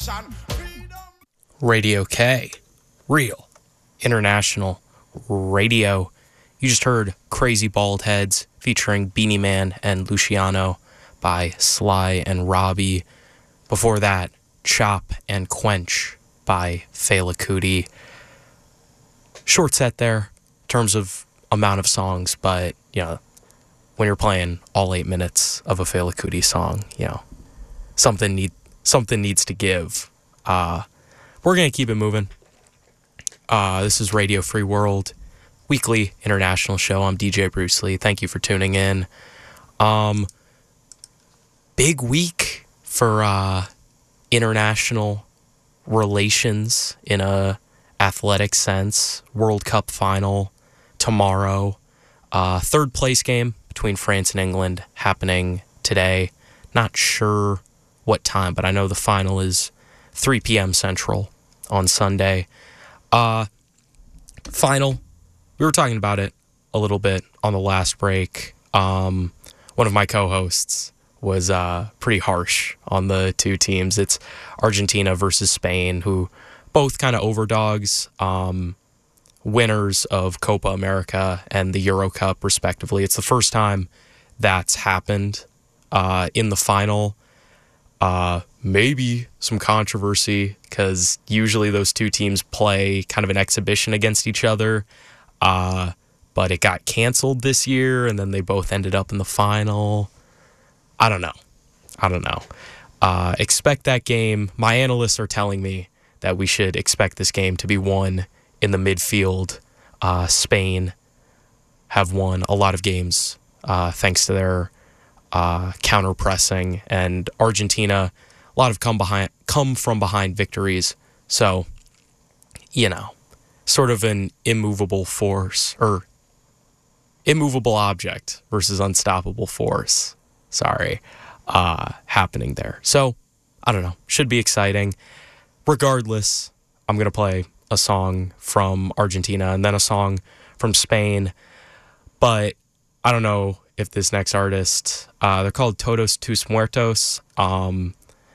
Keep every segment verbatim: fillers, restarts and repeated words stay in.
Radio K, real, international radio. You just heard Crazy Bald Heads featuring Beanie Man and Luciano by Sly and Robbie. Before that, Chop and Quench by Fela Kuti. Short set there in terms of amount of songs, but, you know, when you're playing all eight minutes of a Fela Kuti song, you know, something need something needs to give. Uh, we're going to keep it moving. Uh, this is Radio Free World, weekly international show. I'm D J Bruce Lee. Thank you for tuning in. Um, big week for uh, international relations in a athletic sense. World Cup final tomorrow. Uh, third place game between France and England happening today. Not sure what time, but I know the final is three p.m. Central on Sunday. Uh, final, we were talking about it a little bit on the last break. Um, one of my co-hosts was uh, pretty harsh on the two teams. It's Argentina versus Spain, who both kind of overdogs, um, winners of Copa America and the Euro Cup, respectively. It's the first time that's happened uh, in the final. Uh, maybe some controversy because usually those two teams play kind of an exhibition against each other. Uh, but it got canceled this year, and then they both ended up in the final. I don't know. I don't know. Uh, expect that game. My analysts are telling me that we should expect this game to be won in the midfield. Uh, Spain have won a lot of games uh, thanks to their uh, counter-pressing, and Argentina, a lot of come behind, come from behind victories. So, you know, sort of an immovable force, or immovable object versus unstoppable force. Sorry, uh, happening there. So, I don't know. Should be exciting. Regardless, I'm going to play a song from Argentina and then a song from Spain. But I don't know if this next artist, uh, they're called Todos Tus Muertos. Um,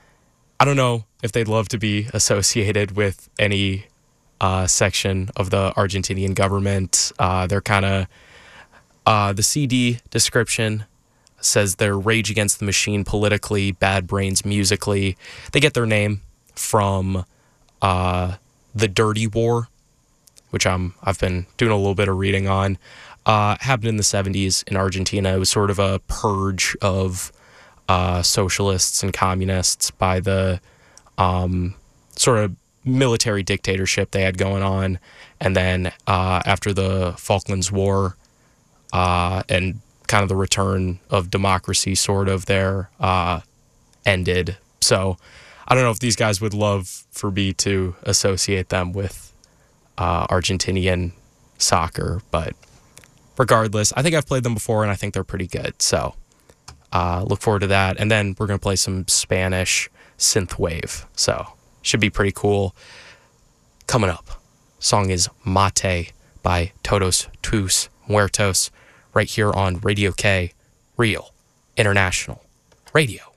I don't know if they'd love to be associated with any uh, section of the Argentinian government. Uh, they're kind of, uh, the C D description says they're Rage Against the Machine politically, Bad Brains musically. They get their name from uh, the Dirty War, which I'm, I've been doing a little bit of reading on. Uh, happened in the seventies in Argentina. It was sort of a purge of uh, socialists and communists by the um, sort of military dictatorship they had going on. And then uh, after the Falklands War uh, and kind of the return of democracy sort of there uh, ended. So I don't know if these guys would love for me to associate them with uh, Argentinian soccer, but regardless, I think I've played them before and I think they're pretty good. So uh, look forward to that. And then we're going to play some Spanish synthwave. So should be pretty cool. Coming up, song is Mate by Todos Tus Muertos right here on Radio K, Real International Radio.